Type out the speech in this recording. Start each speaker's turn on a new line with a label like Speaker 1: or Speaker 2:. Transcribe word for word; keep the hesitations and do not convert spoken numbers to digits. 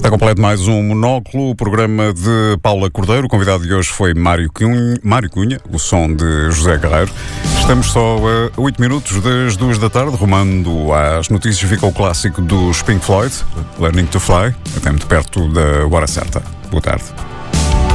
Speaker 1: Está completo mais um Monóculo, o programa de Paula Cordeiro. O convidado de hoje foi Mário Cunha, Mário Cunha, o som de José Guerreiro. Estamos só a oito minutos das duas da tarde, rumando às notícias. Fica o clássico dos Pink Floyd, Learning to Fly, até muito perto da hora certa. Boa tarde.